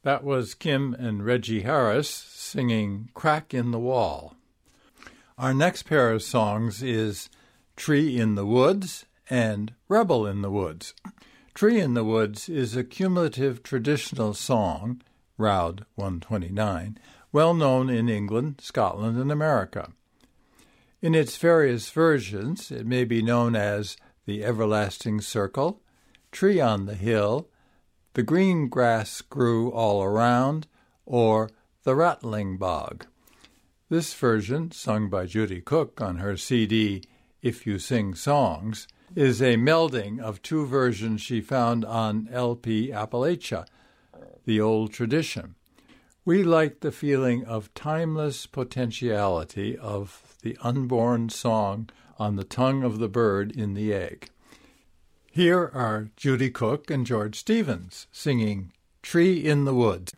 That was Kim and Reggie Harris singing Crack in the Wall. Our next pair of songs is Tree in the Woods and Rebel in the Woods. Tree in the Woods is a cumulative traditional song, Roud 129, well known in England, Scotland, and America. In its various versions, it may be known as The Everlasting Circle, Tree on the Hill, The Green Grass Grew All Around, or The Rattling Bog. This version, sung by Judy Cook on her CD If You Sing Songs, is a melding of two versions she found on LP Appalachia, The Old Tradition. We like the feeling of timeless potentiality of the unborn song on the tongue of the bird in the egg. Here are Judy Cook and George Stevens singing Tree in the Woods.